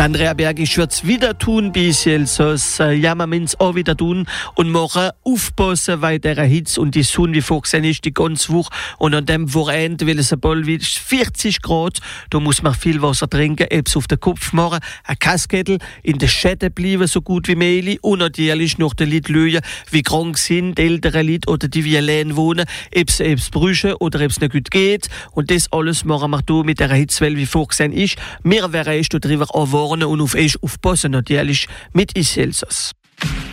Andrea Bergisch wird's wieder tun, bis Elsass. Ja, wir müssen es auch wieder tun und morgen aufpassen, weil der Hitze und die Sonne, wie vorgesehen ist, die ganze Woche. Und an dem Wochenende, weil es bald wieder 40 Grad, da muss man viel Wasser trinken, etwas auf den Kopf machen, ein Kaskettel, in der Schäden bleiben, so gut wie möglich. Und natürlich noch die Leute schauen, wie krank sind, die älteren Leute oder die wie allein wohnen, ob es brüchen oder ob es nicht gut geht. Und das alles machen wir hier mit der Hitzewelle, wie vorgesehen ist. Wir werden darüber auch warnen und auf euch aufpassen, natürlich mit Elsass.